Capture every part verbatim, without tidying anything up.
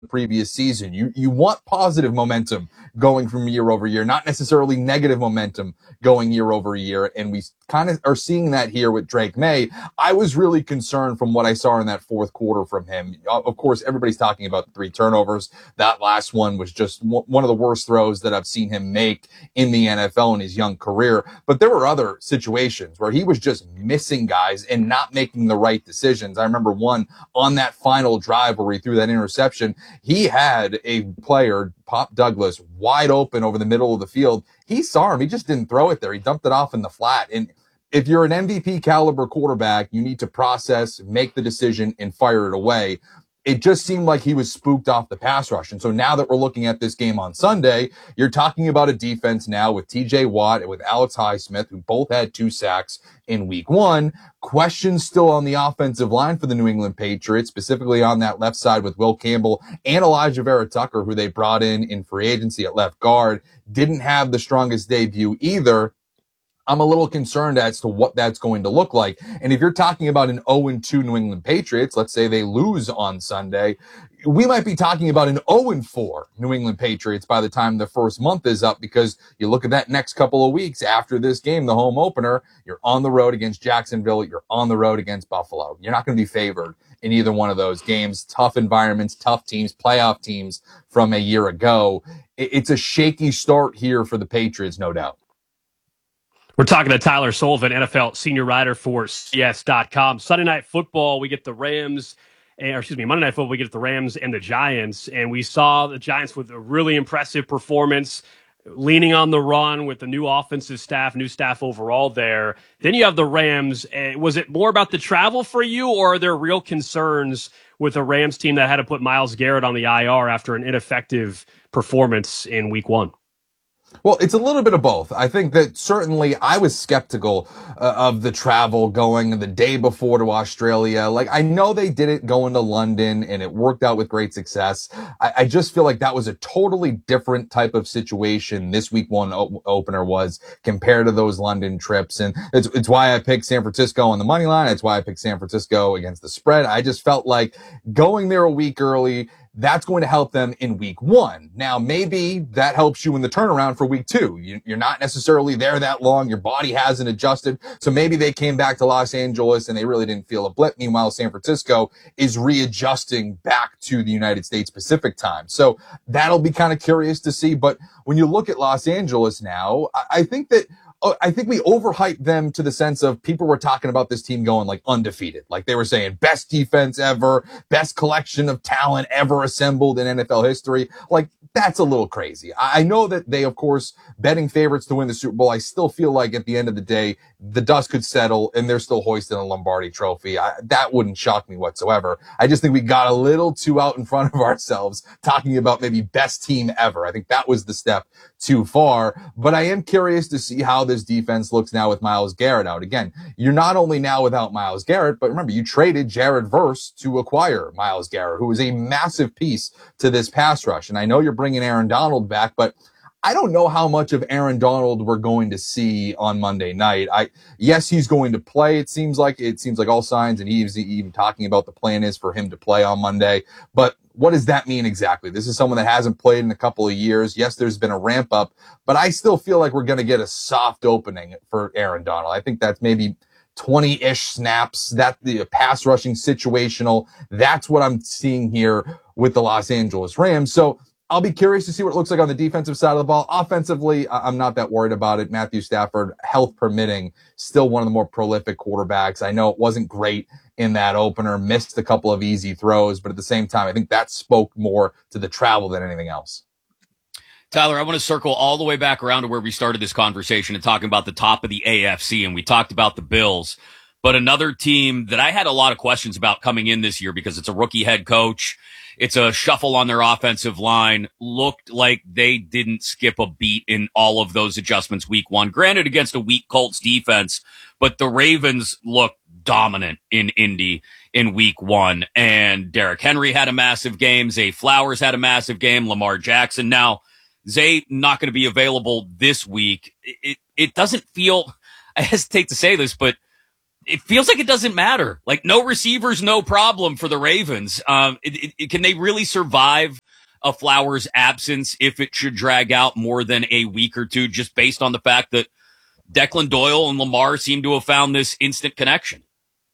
previous season. You you want positive momentum going from year over year, not necessarily negative momentum going year over year. And we kind of are seeing that here with Drake May. I was really concerned from what I saw in that fourth quarter from him. Of course, everybody's talking about the three turnovers. That last one was just one of the worst throws that I've seen him make in the N F L in his young career. But there were other situations where he was just missing guys and not making the right decisions. I remember one on that final drive where he threw that interception. He had a player, Pop Douglas, wide open over the middle of the field. He saw him. He just didn't throw it there. He dumped it off in the flat. And if you're an M V P caliber quarterback, you need to process, make the decision, and fire it away. It just seemed like he was spooked off the pass rush. And so now that we're looking at this game on Sunday, you're talking about a defense now with T J Watt and with Alex Highsmith, who both had two sacks in week one. Questions still on the offensive line for the New England Patriots, specifically on that left side with Will Campbell and Elijah Vera Tucker, who they brought in in free agency at left guard. Didn't have the strongest debut either. I'm a little concerned as to what that's going to look like. And if you're talking about an oh and two New England Patriots, let's say they lose on Sunday, we might be talking about an oh and four New England Patriots by the time the first month is up, because you look at that next couple of weeks after this game, the home opener, you're on the road against Jacksonville, you're on the road against Buffalo. You're not going to be favored in either one of those games. Tough environments, tough teams, playoff teams from a year ago. It's a shaky start here for the Patriots, no doubt. We're talking to Tyler Sullivan, N F L senior writer for C S dot com. Sunday Night Football, we get the Rams, or excuse me, Monday Night Football, we get the Rams and the Giants. And we saw the Giants with a really impressive performance, leaning on the run with the new offensive staff, new staff overall there. Then you have the Rams. Was it more about the travel for you, or are there real concerns with a Rams team that had to put Myles Garrett on the I R after an ineffective performance in week one? Well, it's a little bit of both. I think that certainly I was skeptical uh, of the travel going the day before to Australia. Like, I know they did it going to London and it worked out with great success. I, I just feel like that was a totally different type of situation this week one o- opener was compared to those London trips. And it's, it's why I picked San Francisco on the money line. It's why I picked San Francisco against the spread. I just felt like going there a week early, that's going to help them in week one. Now, maybe that helps you in the turnaround for week two. You, you're not necessarily there that long. Your body hasn't adjusted. So maybe they came back to Los Angeles and they really didn't feel a blip. Meanwhile, San Francisco is readjusting back to the United States Pacific time. So that'll be kind of curious to see. But when you look at Los Angeles now, I, I think that I think we overhyped them to the sense of people were talking about this team going like undefeated. Like they were saying best defense ever, best collection of talent ever assembled in N F L history. Like that's a little crazy. I know that they, of course, betting favorites to win the Super Bowl. I still feel like at the end of the day, the dust could settle and they're still hoisting a Lombardi trophy. I, that wouldn't shock me whatsoever. I just think we got a little too out in front of ourselves talking about maybe best team ever. I think that was the step too far, but I am curious to see how this defense looks now with Myles Garrett out. Again, you're not only now without Myles Garrett, but remember, you traded Jared Verse to acquire Myles Garrett, who is a massive piece to this pass rush. And I know you're bringing Aaron Donald back, but I don't know how much of Aaron Donald we're going to see on Monday night. I, yes, he's going to play. It seems like, it seems like all signs, and he's even talking about the plan is for him to play on Monday. But what does that mean exactly? This is someone that hasn't played in a couple of years. Yes, there's been a ramp up, but I still feel like we're going to get a soft opening for Aaron Donald. I think that's maybe twenty-ish snaps. That the pass rushing situational. That's what I'm seeing here with the Los Angeles Rams. So I'll be curious to see what it looks like on the defensive side of the ball. Offensively, I'm not that worried about it. Matthew Stafford, health permitting, still one of the more prolific quarterbacks. I know it wasn't great in that opener, missed a couple of easy throws, but at the same time, I think that spoke more to the travel than anything else. Tyler, I want to circle all the way back around to where we started this conversation and talking about the top of the A F C, and we talked about the Bills. But another team that I had a lot of questions about coming in this year because it's a rookie head coach, it's a shuffle on their offensive line, looked like they didn't skip a beat in all of those adjustments week one. Granted, against a weak Colts defense, but the Ravens looked dominant in Indy in week one. And Derrick Henry had a massive game. Zay Flowers had a massive game. Lamar Jackson. Now, Zay not going to be available this week. It, it, it doesn't feel, I hesitate to say this, but it feels like it doesn't matter. Like no receivers, no problem for the Ravens. Um, it, it, can they really survive a Flowers absence if it should drag out more than a week or two, just based on the fact that Declan Doyle and Lamar seem to have found this instant connection?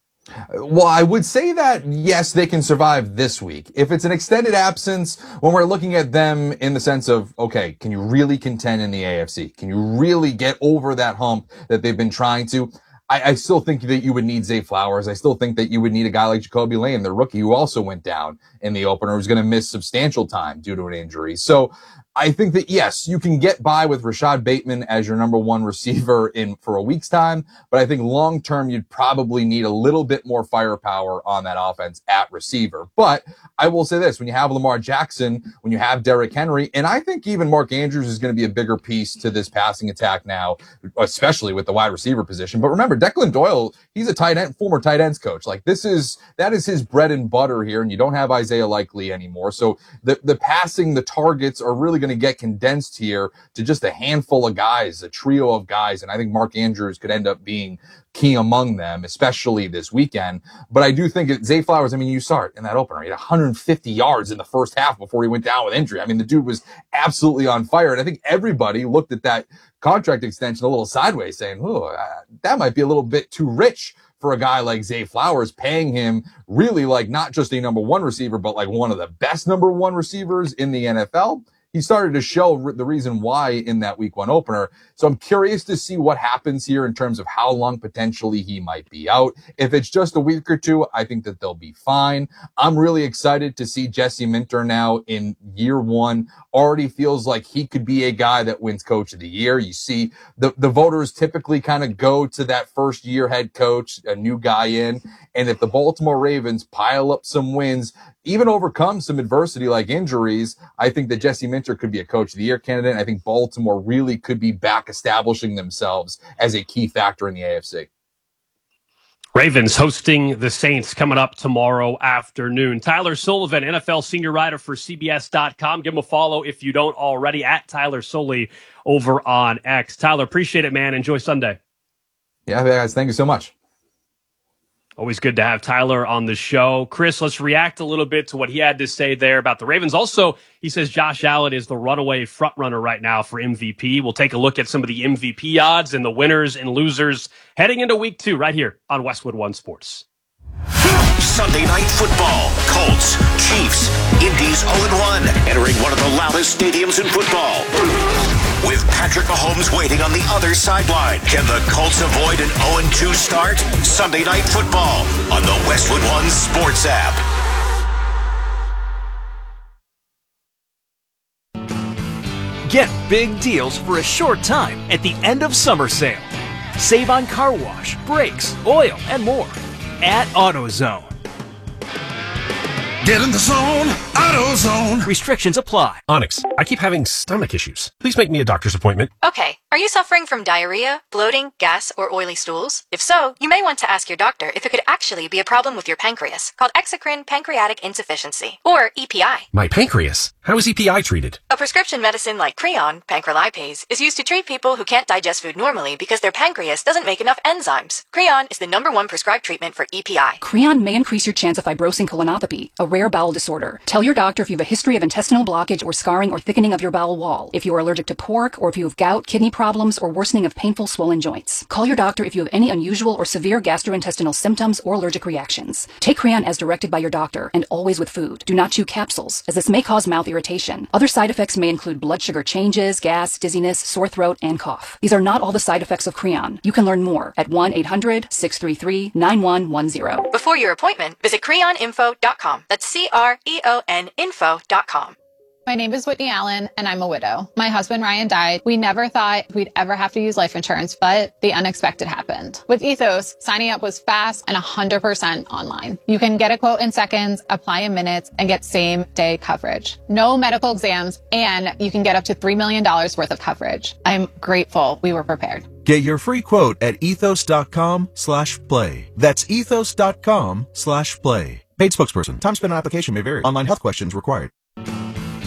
Well, I would say that, yes, they can survive this week. If it's an extended absence, when we're looking at them in the sense of, okay, can you really contend in the A F C? Can you really get over that hump that they've been trying to? I, I still think that you would need Zay Flowers. I still think that you would need a guy like Jacoby Lane, the rookie who also went down in the opener, who's going to miss substantial time due to an injury. So I think that, yes, you can get by with Rashad Bateman as your number one receiver in for a week's time, but I think long term you'd probably need a little bit more firepower on that offense at receiver. But I will say this, when you have Lamar Jackson, when you have Derrick Henry, and I think even Mark Andrews is going to be a bigger piece to this passing attack now, especially with the wide receiver position. But remember, Declan Doyle, he's a tight end, former tight ends coach. Like this is, that is his bread and butter here, and you don't have Isaiah Likely anymore. So the, the passing, the targets are really going to get condensed here to just a handful of guys, a trio of guys. And I think Mark Andrews could end up being key among them, especially this weekend. But I do think it, Zay Flowers, I mean, you saw it in that opener. He had one hundred fifty yards in the first half before he went down with injury. I mean, the dude was absolutely on fire. And I think everybody looked at that contract extension a little sideways saying, oh, uh, that might be a little bit too rich for a guy like Zay Flowers, paying him really like not just a number one receiver, but like one of the best number one receivers in the N F L. He started to show re- the reason why in that week one opener. So I'm curious to see what happens here in terms of how long potentially he might be out. If it's just a week or two, I think that they'll be fine. I'm really excited to see Jesse Minter now in year one. Already feels like he could be a guy that wins coach of the year. You see the, the voters typically kind of go to that first year head coach, a new guy in. And if the Baltimore Ravens pile up some wins, even overcome some adversity like injuries, I think that Jesse Minter could be a coach of the year candidate. I think Baltimore really could be back establishing themselves as a key factor in the A F C. Ravens hosting the Saints coming up tomorrow afternoon. Tyler Sullivan, N F L senior writer for C B S dot com. Give him a follow if you don't already, at Tyler Sully over on X. Tyler, appreciate it, man. Enjoy Sunday. Yeah, guys, thank you so much. Always good to have Tyler on the show. Chris, let's react a little bit to what he had to say there about the Ravens. Also, he says Josh Allen is the runaway frontrunner right now for M V P. We'll take a look at some of the M V P odds and the winners and losers heading into week two right here on Westwood One Sports. Sunday Night Football. Colts, Chiefs, Indy's oh and one, entering one of the loudest stadiums in football. With Patrick Mahomes waiting on the other sideline, can the Colts avoid an oh and two start? Sunday Night Football on the Westwood One Sports app. Get big deals for a short time at the end of summer sale. Save on car wash, brakes, oil, and more at AutoZone. Get in the zone, AutoZone. Restrictions apply. Onyx, I keep having stomach issues. Please make me a doctor's appointment. Okay, are you suffering from diarrhea, bloating, gas, or oily stools? If so, you may want to ask your doctor if it could actually be a problem with your pancreas, called exocrine pancreatic insufficiency, or E P I. My pancreas? How is E P I treated? A prescription medicine like Creon, pancrelipase, is used to treat people who can't digest food normally because their pancreas doesn't make enough enzymes. Creon is the number one prescribed treatment for E P I. Creon may increase your chance of fibrosing colonopathy, a rare bowel disorder. Tell your doctor if you have a history of intestinal blockage or scarring or thickening of your bowel wall, if you are allergic to pork, or if you have gout, kidney problems, or worsening of painful swollen joints. Call your doctor if you have any unusual or severe gastrointestinal symptoms or allergic reactions. Take Creon as directed by your doctor, and always with food. Do not chew capsules, as this may cause mouth irritation. Other side effects may include blood sugar changes, gas, dizziness, sore throat, and cough. These are not all the side effects of Creon. You can learn more at one eight hundred, six three three, nine one one zero. Before your appointment, visit creon info dot com. That's C R E O N info dot com. My name is Whitney Allen, and I'm a widow. My husband, Ryan, died. We never thought we'd ever have to use life insurance, but the unexpected happened. With Ethos, signing up was fast and one hundred percent online. You can get a quote in seconds, apply in minutes, and get same-day coverage. No medical exams, and you can get up to three million dollars worth of coverage. I'm grateful we were prepared. Get your free quote at ethos.com slash play. That's ethos.com slash play. Paid spokesperson. Time spent on application may vary. Online health questions required.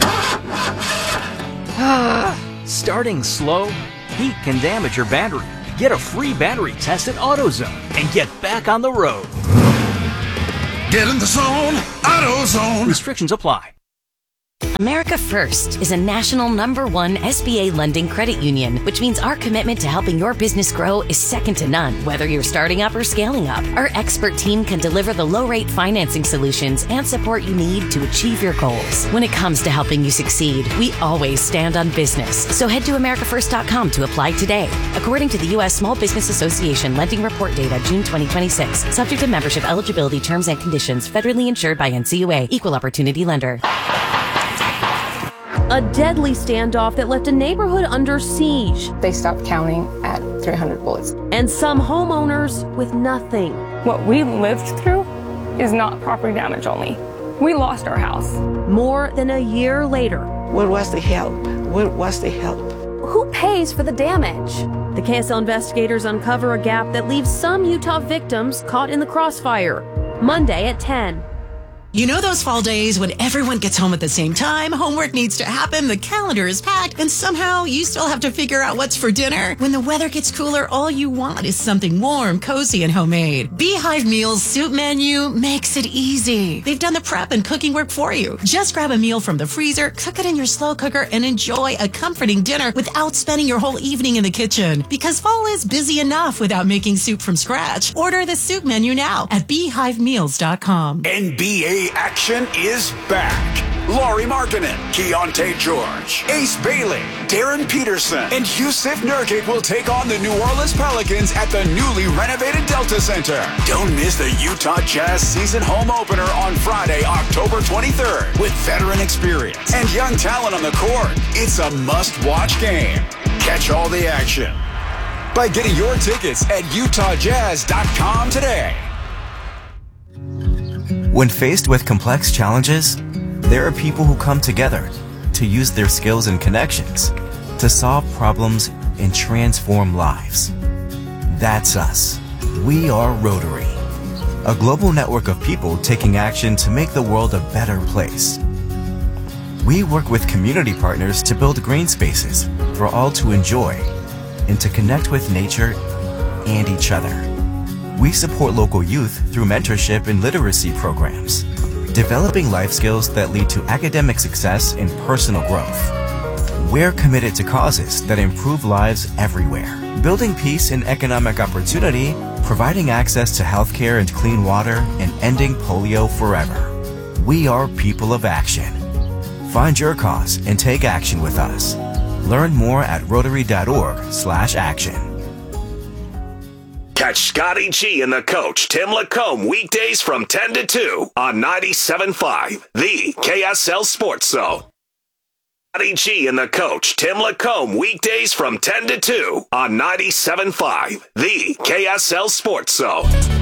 Starting slow, heat can damage your battery. Get a free battery test at AutoZone and get back on the road. Get in the zone, AutoZone. Restrictions apply. America First is a national number one S B A lending credit union, which means our commitment to helping your business grow is second to none. Whether you're starting up or scaling up, our expert team can deliver the low-rate financing solutions and support you need to achieve your goals. When it comes to helping you succeed, we always stand on business. So head to America First dot com to apply today. According to the U S Small Business Association Lending Report Data, June twenty twenty-six, subject to membership eligibility terms and conditions, federally insured by N C U A, Equal Opportunity Lender. A deadly standoff that left a neighborhood under siege. They stopped counting at three hundred bullets. And some homeowners with nothing. What we lived through is not property damage only. We lost our house. More than a year later. Where was the help? Where was the help? Who pays for the damage? The K S L investigators uncover a gap that leaves some Utah victims caught in the crossfire. Monday at ten. You know those fall days when everyone gets home at the same time, homework needs to happen, the calendar is packed, and somehow you still have to figure out what's for dinner? When the weather gets cooler, all you want is something warm, cozy, and homemade. Beehive Meals Soup Menu makes it easy. They've done the prep and cooking work for you. Just grab a meal from the freezer, cook it in your slow cooker, and enjoy a comforting dinner without spending your whole evening in the kitchen. Because fall is busy enough without making soup from scratch. Order the soup menu now at beehive meals dot com. N B A action is back. Laurie Markkinen, Keontae George, Ace Bailey, Darren Peterson, and Yusuf Nurkic will take on the New Orleans Pelicans at the newly renovated Delta Center. Don't miss the Utah Jazz season home opener on Friday, October twenty-third, with veteran experience and young talent on the court. It's a must-watch game. Catch all the action by getting your tickets at utah jazz dot com today. When faced with complex challenges, there are people who come together to use their skills and connections to solve problems and transform lives. That's us. We are Rotary, a global network of people taking action to make the world a better place. We work with community partners to build green spaces for all to enjoy and to connect with nature and each other. We support local youth through mentorship and literacy programs, developing life skills that lead to academic success and personal growth. We're committed to causes that improve lives everywhere, building peace and economic opportunity, providing access to healthcare and clean water, and ending polio forever. We are people of action. Find your cause and take action with us. Learn more at rotary dot org slash action. Catch Scotty G and the coach, Tim Lacombe, weekdays from ten to two on ninety-seven point five, the K S L Sports Zone. Scotty G and the coach, Tim Lacombe, weekdays from ten to two on ninety-seven point five, the K S L Sports Zone.